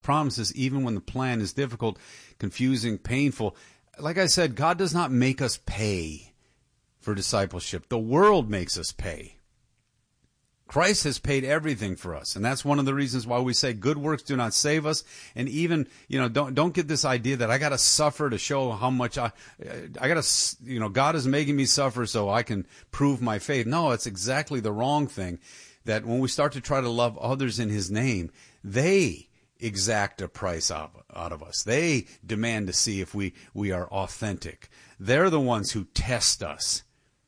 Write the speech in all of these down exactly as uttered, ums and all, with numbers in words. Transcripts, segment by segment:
promises even when the plan is difficult, confusing, painful. Like I said, God does not make us pay for discipleship. The world makes us pay. Christ has paid everything for us, and that's one of the reasons why we say good works do not save us. And even, you know, don't don't get this idea that I got to suffer to show how much I I got to, you know, God is making me suffer so I can prove my faith. No, it's exactly the wrong thing. That when we start to try to love others in His name, they exact a price out, out of us. They demand to see if we we are authentic. They're the ones who test us.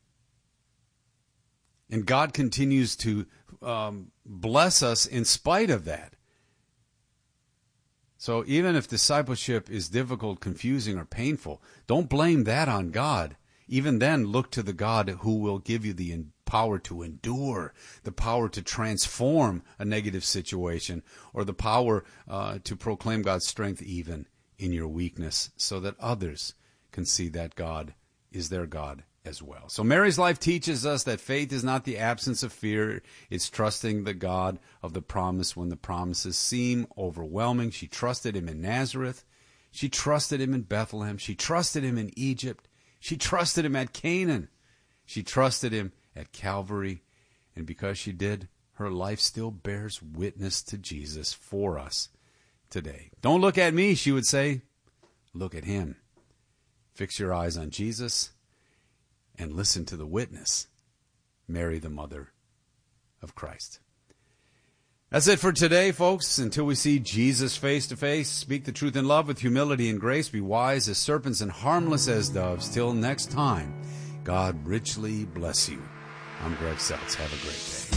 And God continues to um, bless us in spite of that. So even if discipleship is difficult, confusing, or painful, don't blame that on God. Even then, look to the God who will give you the power to endure, the power to transform a negative situation, or the power uh, to proclaim God's strength even in your weakness, so that others can see that God is their God as well. So Mary's life teaches us that faith is not the absence of fear. It's trusting the God of the promise when the promises seem overwhelming. She trusted Him in Nazareth. She trusted Him in Bethlehem. She trusted Him in Egypt. She trusted Him at Canaan. She trusted Him at Calvary. And because she did, her life still bears witness to Jesus for us today. Don't look at me, she would say. Look at Him. Fix your eyes on Jesus and listen to the witness, Mary, the mother of Christ. That's it for today, folks. Until we see Jesus face to face, speak the truth in love with humility and grace, be wise as serpents and harmless as doves. Till next time, God richly bless you. I'm Greg Seltz. Have a great day.